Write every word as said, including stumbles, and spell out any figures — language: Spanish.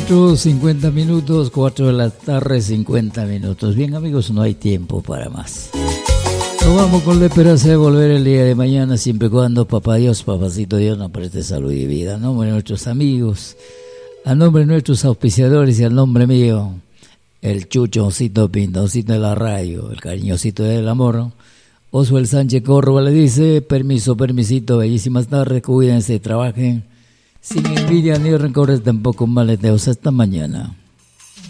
cuatro cincuenta minutos, cuatro de la tarde, cincuenta minutos. Bien, amigos, no hay tiempo para más. Nos vamos con la esperanza de volver el día de mañana, siempre y cuando Papá Dios, Papacito Dios nos preste salud y vida. A nombre de nuestros amigos, a nombre de nuestros auspiciadores y al nombre mío, el Chucho Osito Pinto, Osito de la radio, el cariñosito del amor, Oswald Sánchez Córdoba le dice: permiso, permisito, bellísimas tardes, cuídense, trabajen sin envidia ni rencores, tampoco maleteos. Hasta mañana.